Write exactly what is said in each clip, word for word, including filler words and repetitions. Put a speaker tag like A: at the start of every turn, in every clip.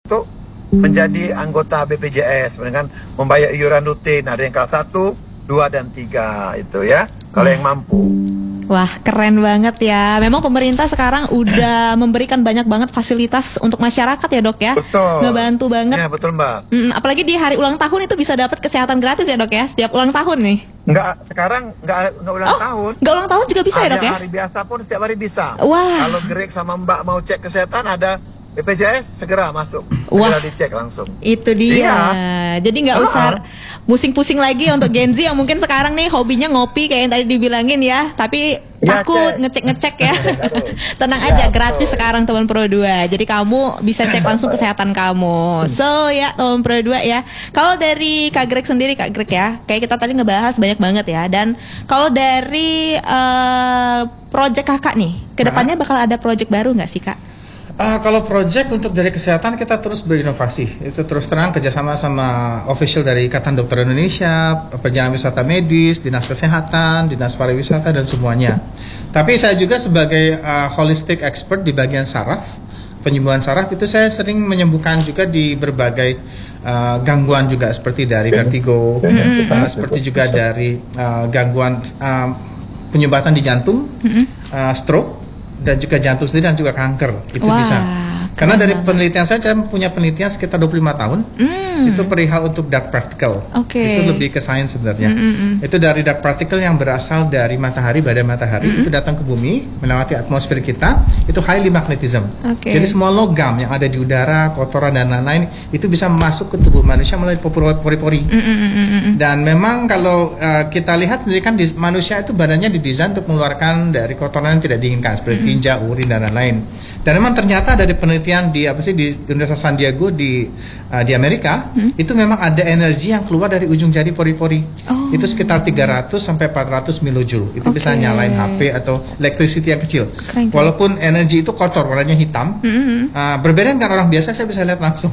A: untuk menjadi anggota B P J S dengan membayar iuran rutin. Ada yang kelas satu, dua, dan tiga itu ya, kalau yang mampu.
B: Wah, keren banget ya. Memang pemerintah sekarang udah memberikan banyak banget fasilitas untuk masyarakat ya, Dok ya.
A: Betul.
B: Ngebantu banget.
A: Ya, betul, Mbak.
B: Mm, apalagi di hari ulang tahun itu bisa dapat kesehatan gratis ya, Dok ya. Setiap ulang tahun nih.
A: Enggak, sekarang enggak, enggak ulang
B: Oh,
A: tahun.
B: nggak ulang tahun juga bisa
A: ada
B: ya, Dok ya?
A: hari biasa pun setiap hari bisa.
B: Wah.
A: Kalau Greg sama Mbak mau cek kesehatan, ada B P J S, segera masuk. Segera
B: Wah.
A: dicek langsung.
B: Itu dia.
A: Iya.
B: Jadi nggak
A: Ah.
B: usah pusing-pusing lagi untuk Gen Z yang mungkin sekarang nih hobinya ngopi kayak yang tadi dibilangin ya, tapi
A: Ya,
B: takut
A: cek.
B: ngecek-ngecek ya. Tenang
A: Ya,
B: aja,
A: betul.
B: gratis sekarang teman Pro dua. Jadi kamu bisa cek langsung kesehatan kamu. So ya teman Pro dua ya. Kalau dari Kak Greg sendiri, Kak Greg ya, kayak kita tadi ngebahas banyak banget ya. Dan kalau dari eh, project kakak nih, kedepannya bakal ada project baru nggak sih, Kak?
C: Uh, kalau project untuk dari kesehatan kita terus berinovasi. Itu terus terang kerjasama sama official dari Ikatan Dokter Indonesia, perjalanan wisata medis, dinas kesehatan, dinas pariwisata dan semuanya. Tapi saya juga sebagai uh, holistic expert di bagian saraf, penyembuhan saraf itu saya sering menyembuhkan juga di berbagai uh, gangguan juga seperti dari vertigo, uh, seperti juga dari uh, gangguan uh, penyumbatan di jantung, uh, stroke, dan juga jantung sendiri dan juga kanker itu
B: Wah,
C: bisa. Karena
B: keren
C: dari
B: banget.
C: penelitian saya, saya punya penelitian sekitar dua puluh lima tahun.
B: Hmm.
C: Itu perihal untuk dark particle.
B: Oke.
C: Itu lebih ke sains sebenarnya.
B: Mm, mm, mm.
C: Itu dari dark particle yang berasal dari matahari, badai matahari,
B: Mm.
C: itu datang ke bumi, melewati atmosfer kita, itu highly magnetism.
B: Oke.
C: Jadi semua logam yang ada di udara, kotoran dan lain-lain itu bisa masuk ke tubuh manusia melalui pori-pori.
B: Mm, mm, mm, mm, mm.
C: Dan memang kalau uh, kita lihat sendiri kan di, manusia itu badannya didesain untuk mengeluarkan dari kotoran yang tidak diinginkan seperti tinja, urin dan lain-lain. Dan memang ternyata dari penelitian di apa sih di Universitas San Diego di uh, di Amerika
B: Hmm?
C: itu memang ada energi yang keluar dari ujung jari pori-pori.
B: Oh.
C: Itu sekitar tiga ratus sampai empat ratus milojoule. Itu bisa
B: Oke.
C: nyalain H P atau electricity yang kecil.
B: Keren, keren.
C: Walaupun energi itu kotor, warnanya hitam.
B: Mm, mm, mm.
C: Uh, berbeda dengan orang biasa, saya bisa lihat langsung.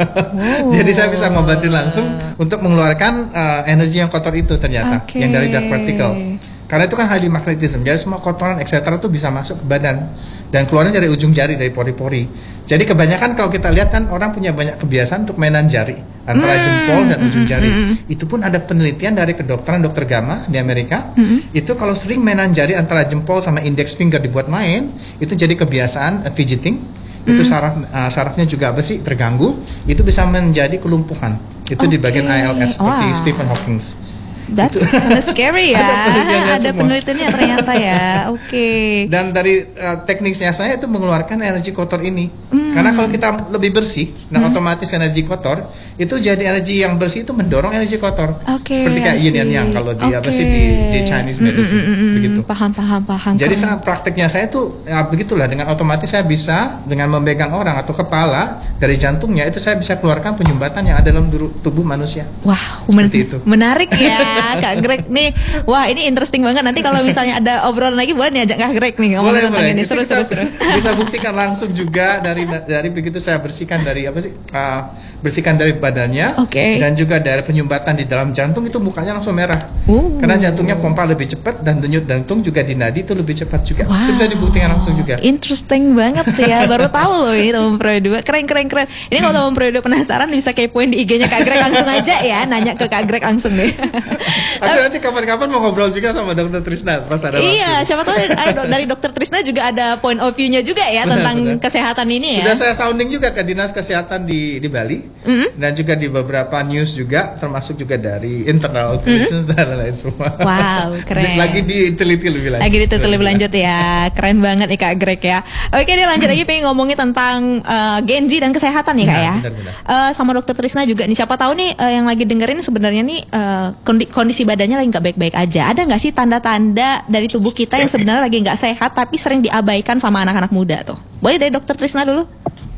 C: Jadi saya bisa ngobatin langsung untuk mengeluarkan uh, energi yang kotor itu ternyata,
B: Oke.
C: yang dari dark particle. Karena itu kan highly magnetism, jadi semua kotoran et cetera itu bisa masuk ke badan dan keluarnya dari ujung jari, dari pori-pori. Jadi kebanyakan kalau kita lihat kan orang punya banyak kebiasaan untuk mainan jari antara
B: Hmm,
C: jempol dan ujung
B: hmm,
C: jari.
B: hmm,
C: Itu pun ada penelitian dari kedokteran dokter Gama di Amerika.
B: Hmm.
C: Itu kalau sering mainan jari antara jempol sama index finger dibuat main, itu jadi kebiasaan uh, fidgeting. Itu saraf uh, sarafnya juga apa sih terganggu, itu bisa menjadi kelumpuhan. Itu di bagian
B: Oke.
C: I L S seperti
B: Wah.
C: Stephen Hawking.
B: That's kinda scary ya.
C: Ada penelitiannya
B: Ada
C: semua.
B: penelitiannya ternyata ya. Oke.
C: Dan dari uh, tekniknya saya itu mengeluarkan energi kotor ini.
B: Hmm.
C: Karena kalau kita lebih bersih, nah otomatis energi kotor itu jadi energi yang bersih itu mendorong energi kotor.
B: Oke.
C: Seperti kayak
B: I
C: yin
B: see.
C: dan yang kalau di apa
B: Oke.
C: sih di, di Chinese medicine
B: Mm, mm, mm, mm.
C: begitu.
B: Paham, paham, paham.
C: Jadi
B: Keren.
C: sangat prakteknya saya tuh ya begitulah, dengan otomatis saya bisa dengan memegang orang atau kepala dari jantungnya itu saya bisa keluarkan penyumbatan yang ada dalam duru- tubuh manusia.
B: Wah, men-
C: Seperti itu.
B: menarik ya Kak Greg nih. Wah, ini interesting banget. Nanti kalau misalnya ada obrolan lagi boleh nih ajak Kak Greg nih ngomong
C: Boleh
B: tentang
C: boleh.
B: ini.
C: Itu
B: Seru,
C: kita
B: seru, seru.
C: bisa buktikan langsung juga dari dari begitu saya bersihkan dari apa sih uh, bersihkan dari badannya,
B: Oke.
C: dan juga dari penyumbatan di dalam jantung itu mukanya langsung merah.
B: Uh.
C: Karena jantungnya pompa lebih cepat dan denyut jantung juga di nadi itu lebih cepat juga.
B: Wow.
C: Itu bisa dibuktikan langsung juga.
B: Interesting banget ya. Baru tahu loh ini teman Pro dua. Keren, keren, keren. Ini kalau teman Pro dua penasaran bisa kepoin di I G-nya Kak Greg langsung aja ya. Nanya ke Kak Greg langsung deh.
C: Aku nanti kapan-kapan mau ngobrol juga sama Dokter Trisna pas ada
B: Iya,
C: waktu.
B: siapa tahu dari, dari Dokter Trisna juga ada point of view-nya juga ya
C: Benar,
B: tentang
C: benar.
B: kesehatan ini ya.
C: Sudah saya sounding juga ke dinas kesehatan di di Bali,
B: Mm-hmm.
C: dan juga di beberapa news juga, termasuk juga dari internal intelligence dan lain-lain semua.
B: Wow, keren.
C: Lagi diteliti lebih lanjut.
B: Lagi ditutup lebih lanjut ya. Keren banget nih Kak Greg ya. Oke deh, lanjut lagi pengen ngomongin tentang uh, Gen Z dan kesehatan nih Kak
C: Nah,
B: ya.
C: benar-benar.
B: Eh, sama Dokter Trisna juga nih. Siapa tahu nih uh, yang lagi dengerin sebenarnya nih uh, kondi- kondisi badannya lagi nggak baik-baik aja. Ada nggak sih tanda-tanda dari tubuh kita yang sebenarnya lagi nggak sehat tapi sering diabaikan sama anak-anak muda tuh? Boleh dari Dokter Trisna dulu?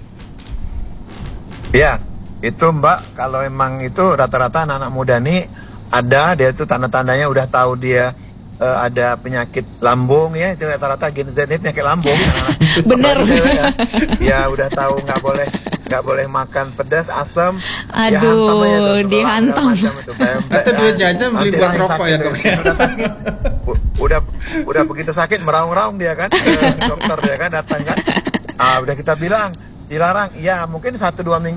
A: Ya, itu Mbak, kalau emang itu rata-rata anak-anak muda nih ada, dia tuh tanda-tandanya udah tahu dia eh, ada penyakit lambung ya, itu rata-rata Gen Z ini penyakit lambung.
B: Bener.
A: Apalagi cewek ya. Ya udah tahu nggak boleh nggak boleh makan pedas, asam.
B: Aduh,
A: ya hantam aja tuh, telur,
B: dihantam.
A: segala macam itu, pempek,
C: Atau duit
A: ya.
C: jajan beli
A: Nanti
C: buat
A: langsung
C: rokok
A: sakit
C: ya,
A: tuh.
C: Dok.
A: Udah sakit, u- udah udah begitu sakit meraung-raung dia kan, ke dokter dia kan datang kan. Ah, udah kita bilang dilarang, ya mungkin satu dua minggu